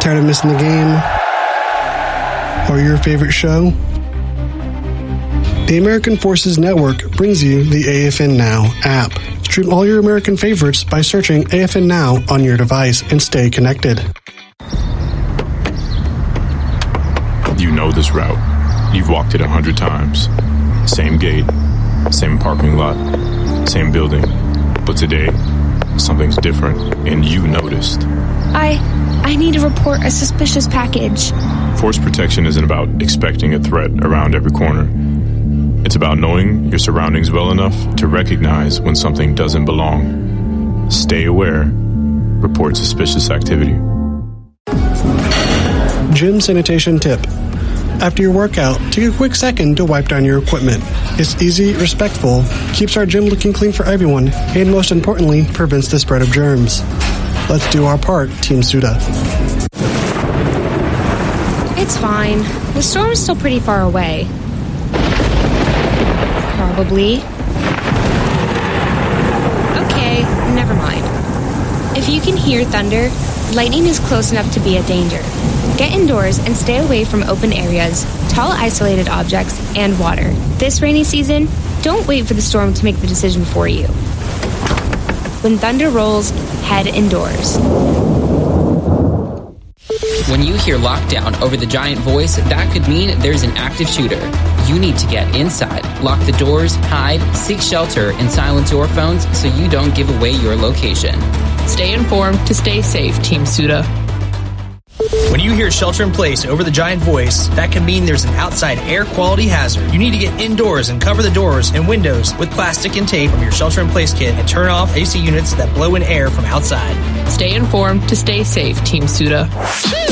Tired of missing the game? Or your favorite show? The American Forces Network brings you the AFN Now app. Stream all your American favorites by searching AFN Now on your device and stay connected. You know this route. You've walked it 100 times. Same gate, same parking lot, same building. But today, something's different, and you noticed. I need to report a suspicious package. Force protection isn't about expecting a threat around every corner. It's about knowing your surroundings well enough to recognize when something doesn't belong. Stay aware. Report suspicious activity. Gym sanitation tip. After your workout, take a quick second to wipe down your equipment. It's easy, respectful, keeps our gym looking clean for everyone, and most importantly, prevents the spread of germs. Let's do our part, Team Suda. It's fine. The storm's still pretty far away. Probably. Okay, never mind. If you can hear thunder, lightning is close enough to be a danger. Get indoors and stay away from open areas, tall isolated objects, and water. This rainy season, don't wait for the storm to make the decision for you. When thunder rolls, head indoors. When you hear lockdown over the giant voice, that could mean there's an active shooter. You need to get inside, lock the doors, hide, seek shelter, and silence your phones so you don't give away your location. Stay informed to stay safe, Team Suda. When you hear shelter in place over the giant voice, that can mean there's an outside air quality hazard. You need to get indoors and cover the doors and windows with plastic and tape from your shelter in place kit and turn off AC units that blow in air from outside. Stay informed to stay safe, Team Suda.